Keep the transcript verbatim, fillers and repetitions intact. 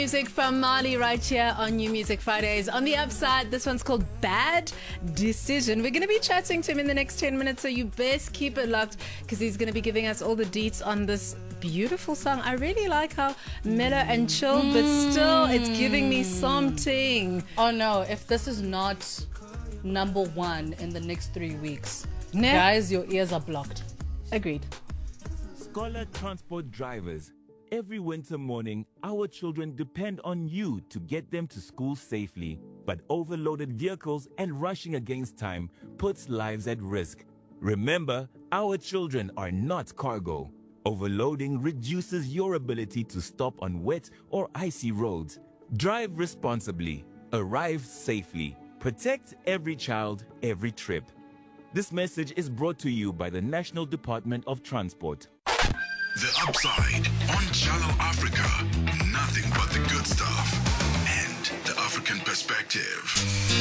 music from Mali right here on New Music Fridays. On the upside, this one's called Bad Decision. We're going to be chatting to him in the next ten minutes, so you best keep it locked because he's going to be giving us all the deets on this beautiful song. I really like how mellow and chill, but still it's giving me something. Oh no, if this is not number one in the next three weeks, Ne? guys, your ears are blocked. Agreed. Scholar Transport drivers, every winter morning, our children depend on you to get them to school safely. But overloaded vehicles and rushing against time puts lives at risk. Remember, our children are not cargo. Overloading reduces your ability to stop on wet or icy roads. Drive responsibly. Arrive safely. Protect every child, every trip. This message is brought to you by the National Department of Transport. The Upside on Channel Africa. Nothing but the good stuff and the African perspective.